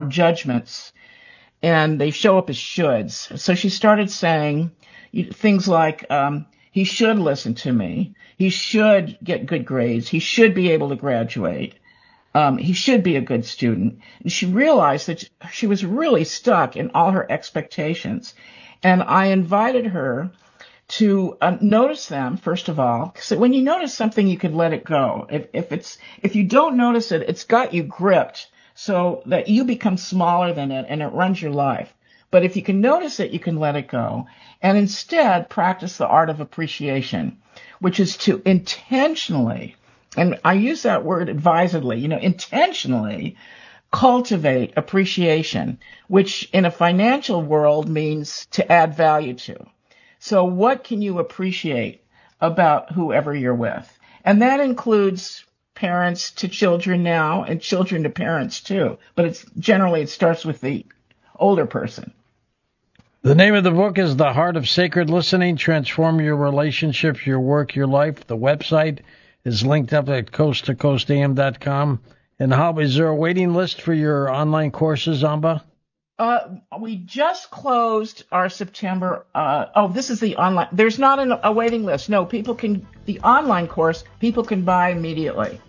judgments, and they show up as shoulds. So she started saying things like, he should listen to me. He should get good grades. He should be able to graduate. He should be a good student. And she realized that she was really stuck in all her expectations. And I invited her to notice them, first of all, because when you notice something, you can let it go. If you don't notice it, it's got you gripped so that you become smaller than it and it runs your life. But if you can notice it, you can let it go. And instead, practice the art of appreciation, which is to intentionally, and I use that word advisedly, intentionally cultivate appreciation, which in a financial world means to add value to. So what can you appreciate about whoever you're with? And that includes parents to children now and children to parents too. But it starts with the older person. The name of the book is The Heart of Sacred Listening, Transform Your Relationships, Your Work, Your Life. The website is linked up at coasttocoastam.com. And how is there a waiting list for your online courses, Amba? We just closed our September. This is the online. There's not a waiting list. No, the online course, people can buy immediately.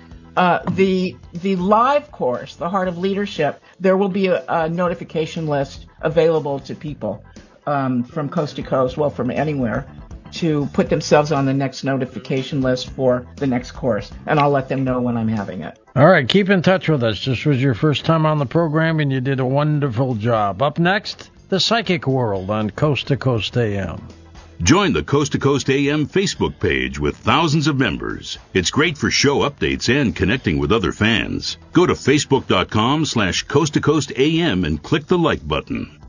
The live course, The Heart of Leadership, there will be a notification list available to people from coast to coast, from anywhere, to put themselves on the next notification list for the next course. And I'll let them know when I'm having it. All right, keep in touch with us. This was your first time on the program, and you did a wonderful job. Up next, The Psychic World on Coast to Coast AM. Join the Coast to Coast AM Facebook page with thousands of members. It's great for show updates and connecting with other fans. Go to facebook.com/Coast to Coast AM and click the like button.